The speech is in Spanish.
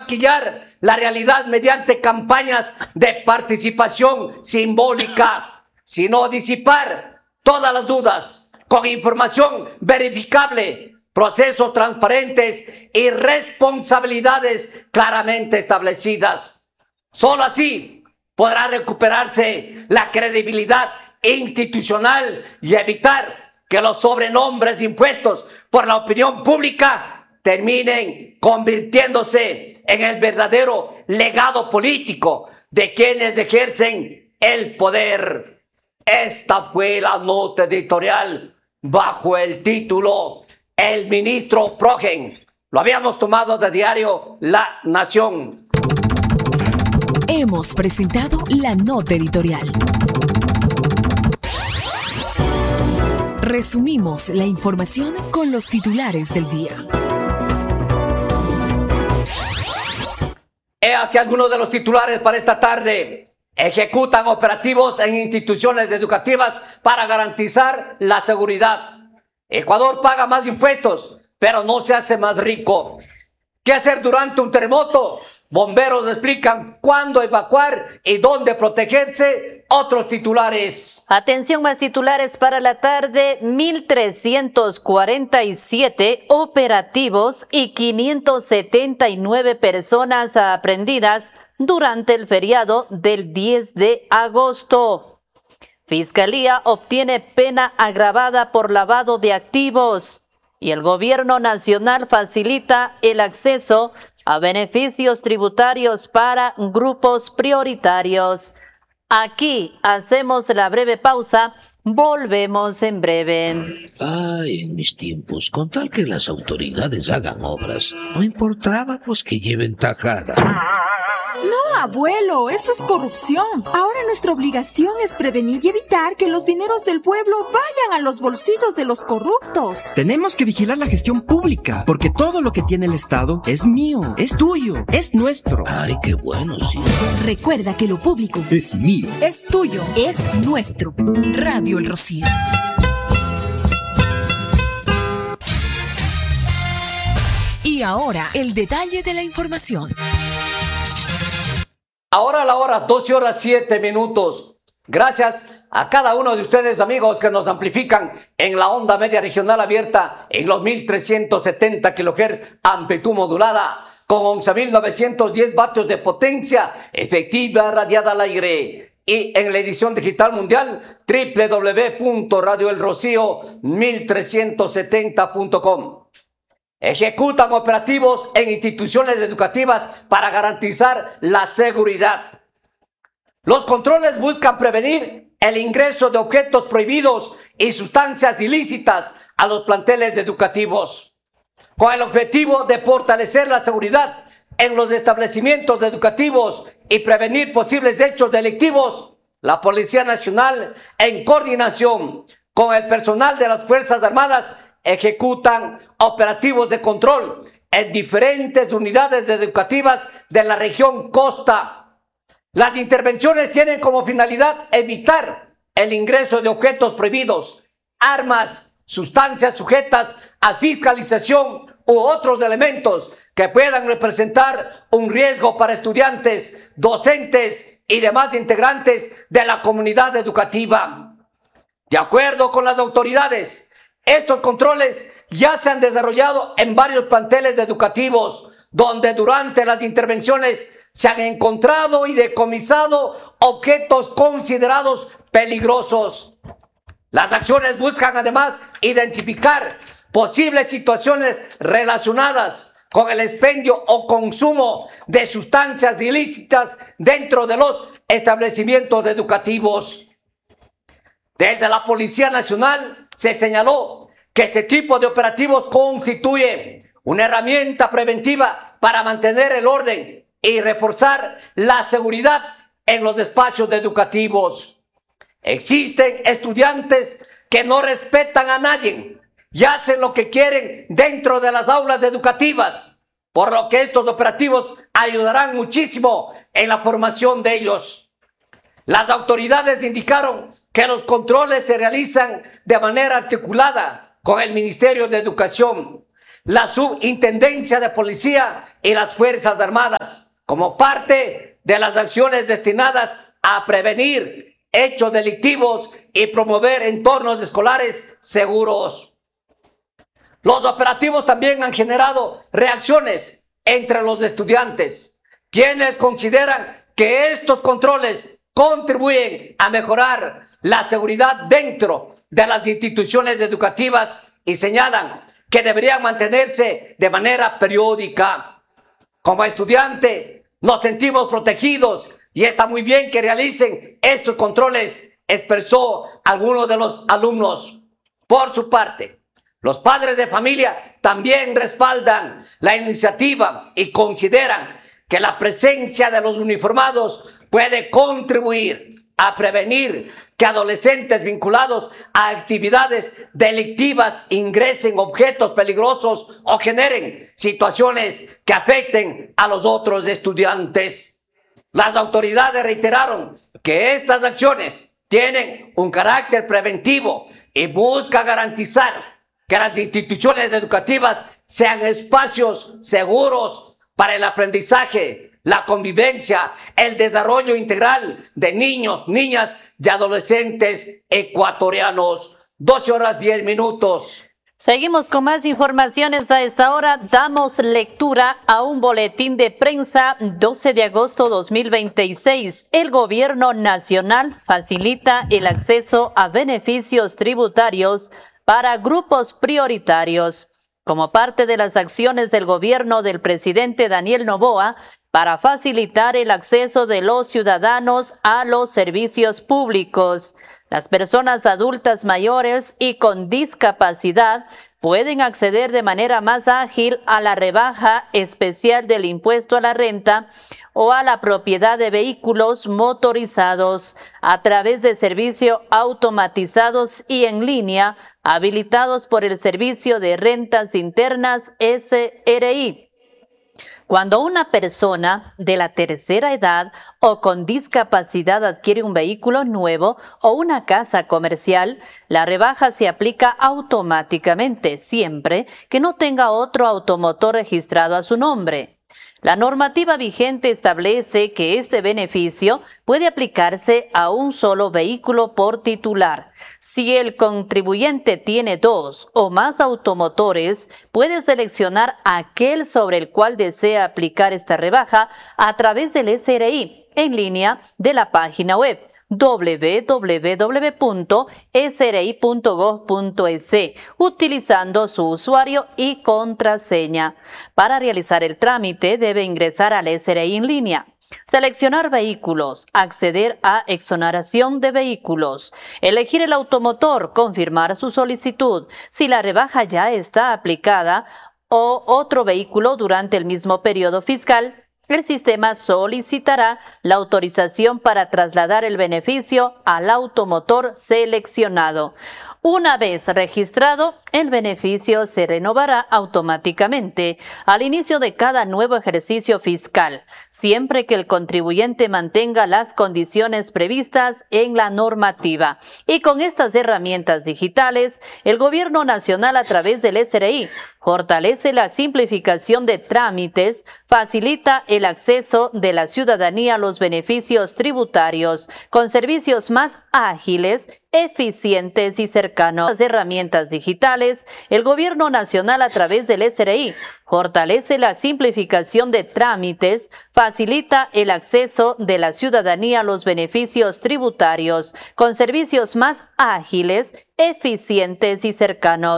maquillar la realidad mediante campañas de participación simbólica, sino disipar todas las dudas con información verificable, procesos transparentes y responsabilidades claramente establecidas. Solo así podrá recuperarse la credibilidad institucional y evitar que los sobrenombres impuestos por la opinión pública terminen convirtiéndose en el verdadero legado político de quienes ejercen el poder. Esta fue la nota editorial bajo el título El ministro Progen. Lo habíamos tomado de diario La Nación. Hemos presentado la nota editorial. Resumimos la información con los titulares del día. He aquí algunos de los titulares para esta tarde. Ejecutan operativos en instituciones educativas para garantizar la seguridad. Ecuador paga más impuestos, pero no se hace más rico. ¿Qué hacer durante un terremoto? Bomberos explican cuándo evacuar y dónde protegerse. Otros titulares. Atención, más titulares para la tarde. 1.347 operativos y 579 personas aprehendidas durante el feriado del 10 de agosto. Fiscalía obtiene pena agravada por lavado de activos. Y el gobierno nacional facilita el acceso a beneficios tributarios para grupos prioritarios. Aquí hacemos la breve pausa, volvemos en breve. Ay, en mis tiempos, con tal que las autoridades hagan obras, no importaba pues que lleven tajada. No, abuelo, eso es corrupción. Ahora nuestra obligación es prevenir y evitar que los dineros del pueblo vayan a los bolsillos de los corruptos. Tenemos que vigilar la gestión pública, porque todo lo que tiene el Estado es mío, es tuyo, es nuestro. Ay, qué bueno, sí. Recuerda que lo público Es mío. Es tuyo. es nuestro. Radio El Rocío. Y ahora, el detalle de la información. Ahora la hora, 12:07. Gracias a cada uno de ustedes, amigos, que nos amplifican en la onda media regional abierta en los 1370 kHz, amplitud modulada, con 11.910 vatios de potencia efectiva radiada al aire. Y en la edición digital mundial, www.radioelrocío1370.com. Ejecutan operativos en instituciones educativas para garantizar la seguridad. Los controles buscan prevenir el ingreso de objetos prohibidos y sustancias ilícitas a los planteles educativos, con el objetivo de fortalecer la seguridad en los establecimientos educativos y prevenir posibles hechos delictivos. La Policía Nacional, en coordinación con el personal de las Fuerzas Armadas, ejecutan operativos de control en diferentes unidades educativas de la región Costa. Las intervenciones tienen como finalidad evitar el ingreso de objetos prohibidos, armas, sustancias sujetas a fiscalización u otros elementos que puedan representar un riesgo para estudiantes, docentes y demás integrantes de la comunidad educativa. De acuerdo con las autoridades, estos controles ya se han desarrollado en varios planteles educativos, donde durante las intervenciones se han encontrado y decomisado objetos considerados peligrosos. Las acciones buscan además identificar posibles situaciones relacionadas con el expendio o consumo de sustancias ilícitas dentro de los establecimientos educativos. Desde la Policía Nacional se señaló que este tipo de operativos constituye una herramienta preventiva para mantener el orden y reforzar la seguridad en los espacios educativos. Existen estudiantes que no respetan a nadie y hacen lo que quieren dentro de las aulas educativas, por lo que estos operativos ayudarán muchísimo en la formación de ellos. Las autoridades indicaron que los controles se realizan de manera articulada con el Ministerio de Educación, la Subintendencia de Policía y las Fuerzas Armadas, como parte de las acciones destinadas a prevenir hechos delictivos y promover entornos escolares seguros. Los operativos también han generado reacciones entre los estudiantes, quienes consideran que estos controles contribuyen a mejorar la seguridad dentro de las instituciones educativas y señalan que deberían mantenerse de manera periódica. Como estudiante, nos sentimos protegidos y está muy bien que realicen estos controles, expresó alguno de los alumnos. Por su parte, los padres de familia también respaldan la iniciativa y consideran que la presencia de los uniformados puede contribuir a prevenir que adolescentes vinculados a actividades delictivas ingresen objetos peligrosos o generen situaciones que afecten a los otros estudiantes. Las autoridades reiteraron que estas acciones tienen un carácter preventivo y buscan garantizar que las instituciones educativas sean espacios seguros para el aprendizaje, la convivencia, el desarrollo integral de niños, niñas y adolescentes ecuatorianos. 12:10. Seguimos con más informaciones a esta hora. Damos lectura a un boletín de prensa 12 de agosto 2026. El gobierno nacional facilita el acceso a beneficios tributarios para grupos prioritarios. Como parte de las acciones del gobierno del presidente Daniel Noboa para facilitar el acceso de los ciudadanos a los servicios públicos, las personas adultas mayores y con discapacidad pueden acceder de manera más ágil a la rebaja especial del impuesto a la renta o a la propiedad de vehículos motorizados a través de servicios automatizados y en línea habilitados por el Servicio de Rentas Internas SRI. Cuando una persona de la tercera edad o con discapacidad adquiere un vehículo nuevo o una casa comercial, la rebaja se aplica automáticamente siempre que no tenga otro automotor registrado a su nombre. La normativa vigente establece que este beneficio puede aplicarse a un solo vehículo por titular. Si el contribuyente tiene 2 o más automotores, puede seleccionar aquel sobre el cual desea aplicar esta rebaja a través del SRI en línea de la página web www.sri.gov.es utilizando su usuario y contraseña. Para realizar el trámite debe ingresar al SRI en línea, seleccionar vehículos, acceder a exoneración de vehículos, elegir el automotor, confirmar su solicitud, si la rebaja ya está aplicada o otro vehículo durante el mismo periodo fiscal. El sistema solicitará la autorización para trasladar el beneficio al automotor seleccionado. Una vez registrado, el beneficio se renovará automáticamente al inicio de cada nuevo ejercicio fiscal, siempre que el contribuyente mantenga las condiciones previstas en la normativa. Y con estas herramientas digitales, el Gobierno Nacional a través del SRI fortalece la simplificación de trámites, facilita el acceso de la ciudadanía a los beneficios tributarios con servicios más ágiles, eficientes y cercanos. Las herramientas digitales, el Gobierno Nacional a través del SRI fortalece la simplificación de trámites, facilita el acceso de la ciudadanía a los beneficios tributarios con servicios más ágiles, eficientes y cercanos.